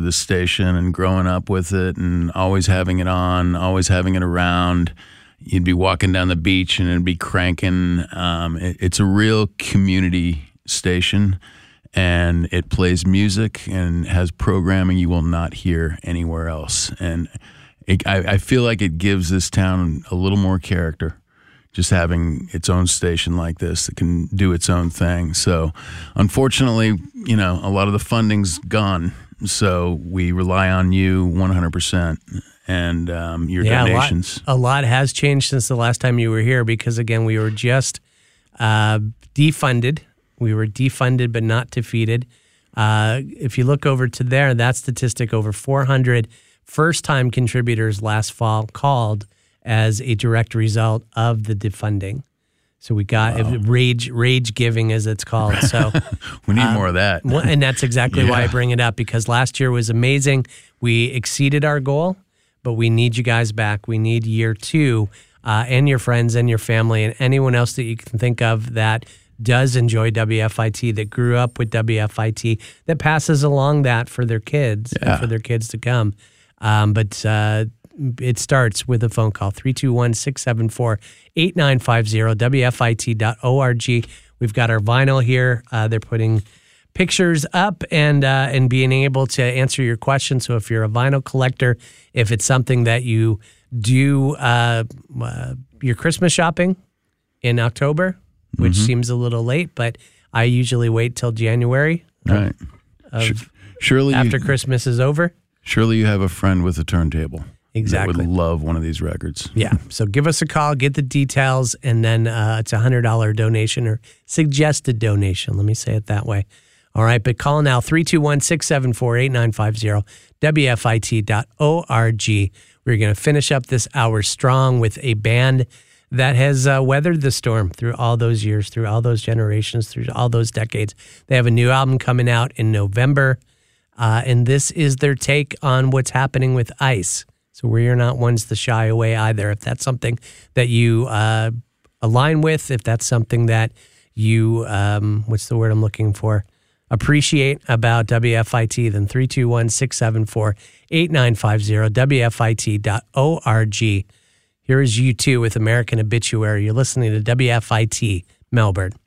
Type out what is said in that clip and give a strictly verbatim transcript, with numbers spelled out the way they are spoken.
of the station and growing up with it and always having it on, always having it around. You'd be walking down the beach and it'd be cranking. Um, it, it's a real community station, and it plays music and has programming you will not hear anywhere else. And it, I, I feel like it gives this town a little more character, just having its own station like this that can do its own thing. So unfortunately, you know, a lot of the funding's gone. So we rely on you one hundred percent and um, your yeah, donations. A lot, a lot has changed since the last time you were here because, again, we were just uh, defunded. We were defunded but not defeated. Uh, if you look over to there, that statistic, over four hundred first-time contributors last fall called as a direct result of the defunding. So we got wow. rage rage giving, as it's called. So we need um, more of that. And that's exactly yeah. why I bring it up, because last year was amazing. We exceeded our goal, but we need you guys back. We need year two uh, and your friends and your family and anyone else that you can think of that does enjoy W F I T, that grew up with W F I T, that passes along that for their kids yeah. and for their kids to come. Um, but uh, it starts with a phone call, three two one, six seven four, eight nine five zero, W F I T dot org. We've got our vinyl here. Uh, they're putting pictures up and uh, and being able to answer your questions. So if you're a vinyl collector, if it's something that you do uh, uh, your Christmas shopping in October, which mm-hmm. seems a little late, but I usually wait till January. Right. Of, Sh- surely after you, Christmas is over. Surely you have a friend with a turntable. Exactly. That would love one of these records. Yeah. So give us a call, get the details, and then uh, it's a one hundred dollars donation or suggested donation. Let me say it that way. All right. But call now, three two one, six seven four, eight nine five zero, W F I T dot org. We're going to finish up this hour strong with a band that has uh, weathered the storm through all those years, through all those generations, through all those decades. They have a new album coming out in November, uh, and this is their take on what's happening with ICE. So we're not ones to shy away either. If that's something that you uh, align with, if that's something that you, um, what's the word I'm looking for, appreciate about W F I T, then three two one, six seven four, eight nine five zero, W F I T dot org. Here is U two with American Obituary. You're listening to W F I T Melbourne.